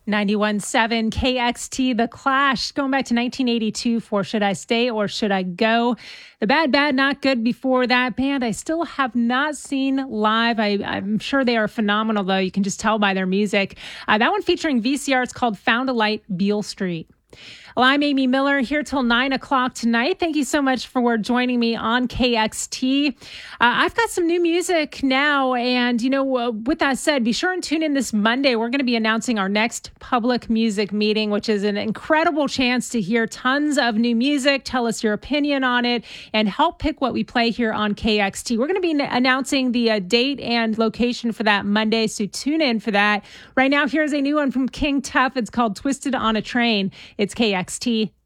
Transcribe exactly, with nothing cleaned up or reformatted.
ninety-one point seven K X T, The Clash, going back to nineteen eighty-two for Should I Stay or Should I Go? The Bad, Bad, Not Good before that band, I still have not seen live. I, I'm sure they are phenomenal, though. You can just tell by their music. Uh, that one featuring V C R. It's called Found a Light, Beale Street. Well, I'm Amy Miller here till nine o'clock tonight. Thank you so much for joining me on K X T. Uh, I've got some new music now. And, you know, uh, with that said, be sure and tune in this Monday. We're going to be announcing our next public music meeting, which is an incredible chance to hear tons of new music, tell us your opinion on it, and help pick what we play here on K X T. We're going to be n- announcing the uh, date and location for that Monday, so tune in for that. Right now, here's a new one from King Tuff. It's called Twisted on a Train. It's K X T.